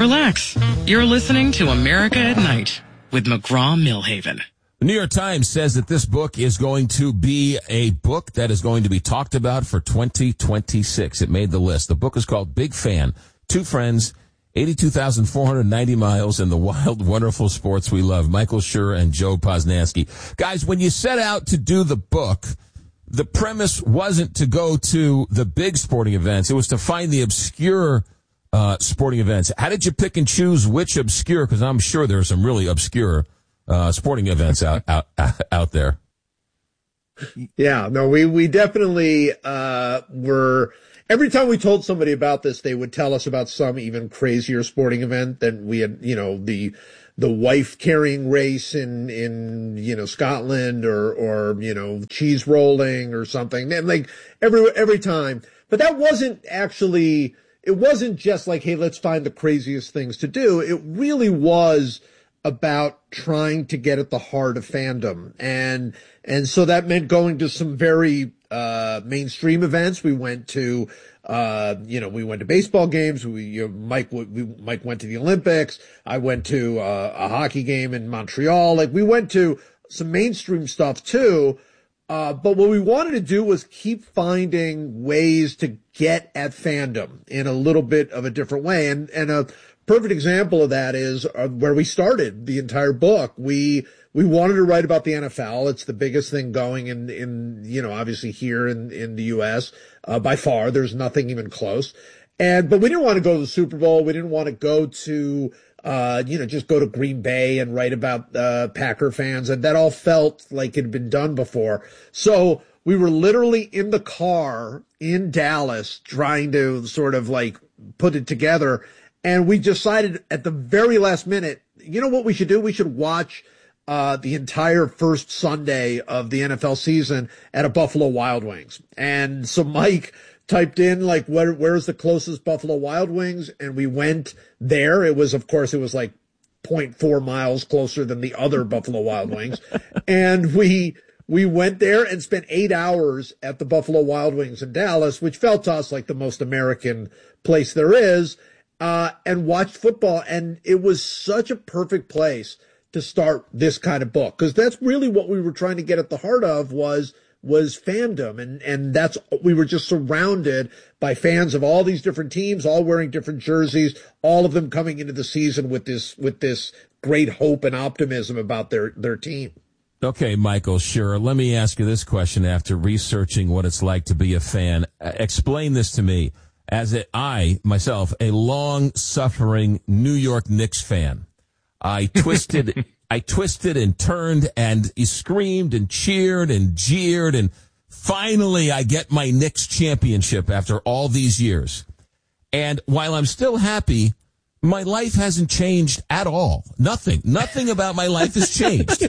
Relax. You're listening to America at Night with McGraw-Milhaven. The New York Times says that this book is going to be a book that is going to be talked about for 2026. It made the list. The book is called Big Fan, Two Friends, 82,490 miles, and the wild, wonderful sports we love. Michael Schur and Joe Posnanski. Guys, when you set out to do the book, the premise wasn't to go to the big sporting events. It was to find the obscure sporting events. How did you pick and choose which obscure? Because I'm sure there are some really obscure sporting events out there. Yeah, no, we definitely were. Every time we told somebody about this, they would tell us about some even crazier sporting event than we had. You know, the wife carrying race in Scotland or cheese rolling or something. And like every time, but that wasn't actually. It wasn't just like, hey, let's find the craziest things to do. It really was about trying to get at the heart of fandom. And so that meant going to some very, mainstream events. We went to, we went to baseball games. Mike went to the Olympics. I went to, a hockey game in Montreal. Like we went to some mainstream stuff too. But what we wanted to do was keep finding ways to get at fandom in a little bit of a different way. And a perfect example of that is where we started the entire book. We wanted to write about the NFL. It's the biggest thing going in obviously here in the U.S. By far. There's nothing even close. But we didn't want to go to the Super Bowl. We didn't want to go to just go to Green Bay and write about Packer fans. And that all felt like it had been done before. So we were literally in the car in Dallas trying to sort of like put it together. And we decided at the very last minute, you know what we should do? We should watch the entire first Sunday of the NFL season at a Buffalo Wild Wings. And so Mike typed in like, where's the closest Buffalo Wild Wings? And we went there. It was like 0.4 miles closer than the other Buffalo Wild Wings. And we went there and spent 8 hours at the Buffalo Wild Wings in Dallas, which felt to us like the most American place there is, and watched football. And it was such a perfect place to start this kind of book, because that's really what we were trying to get at the heart of was fandom. And that's, we were just surrounded by fans of all these different teams, all wearing different jerseys, all of them coming into the season with this great hope and optimism about their team. Okay, Michael, sure. Let me ask you this question after researching what it's like to be a fan. Explain this to me as I, myself, a long-suffering New York Knicks fan. I twisted and turned and screamed and cheered and jeered, and finally I get my Knicks championship after all these years. And while I'm still happy, my life hasn't changed at all. Nothing about my life has changed.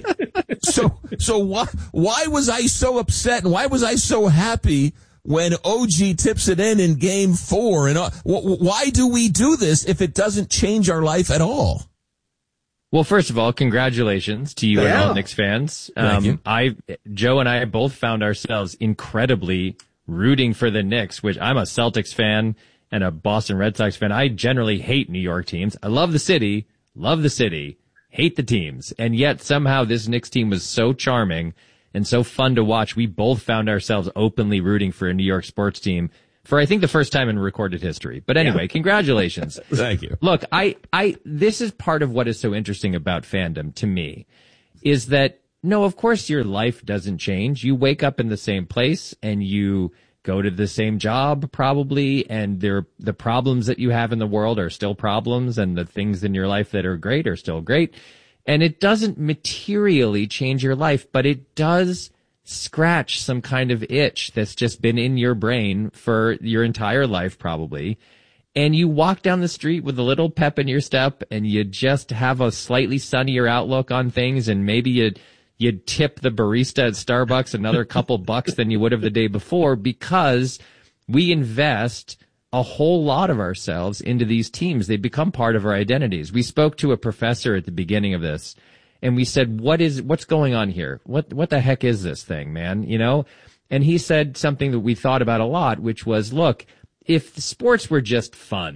So why was I so upset and why was I so happy when OG tips it in Game 4? And why do we do this if it doesn't change our life at all? Well, first of all, congratulations to you and all Knicks fans. Thank you. Joe and I both found ourselves incredibly rooting for the Knicks, which I'm a Celtics fan and a Boston Red Sox fan. I generally hate New York teams. I love the city, hate the teams. And yet somehow this Knicks team was so charming and so fun to watch. We both found ourselves openly rooting for a New York sports team for, I think, the first time in recorded history. But anyway, Congratulations. Thank you. Look, this is part of what is so interesting about fandom to me, is that, no, of course your life doesn't change. You wake up in the same place and you go to the same job probably, and the problems that you have in the world are still problems, and the things in your life that are great are still great. And it doesn't materially change your life, but it does scratch some kind of itch that's just been in your brain for your entire life probably. And you walk down the street with a little pep in your step, and you just have a slightly sunnier outlook on things, and maybe you'd tip the barista at Starbucks another couple bucks than you would have the day before, because we invest a whole lot of ourselves into these teams. They become part of our identities. We spoke to a professor at the beginning of this, and we said, what's going on here? What the heck is this thing, man? You know? And he said something that we thought about a lot, which was, look, if sports were just fun,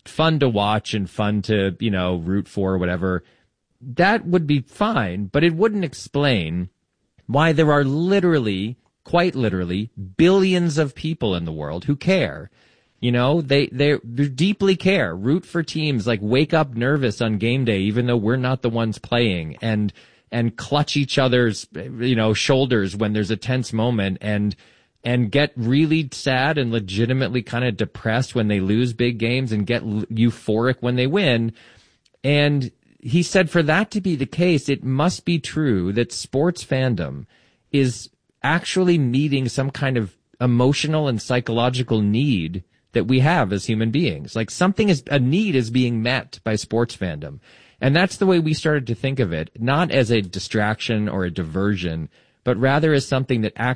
fun to watch and fun to, root for or whatever, that would be fine, but it wouldn't explain why there are literally, quite literally, billions of people in the world who care. They deeply care, root for teams, like wake up nervous on game day, even though we're not the ones playing, and clutch each other's, shoulders when there's a tense moment, and get really sad and legitimately kind of depressed when they lose big games and get euphoric when they win. And he said for that to be the case, it must be true that sports fandom is actually meeting some kind of emotional and psychological need that we have as human beings. Like a need is being met by sports fandom. And that's the way we started to think of it, not as a distraction or a diversion, but rather as something that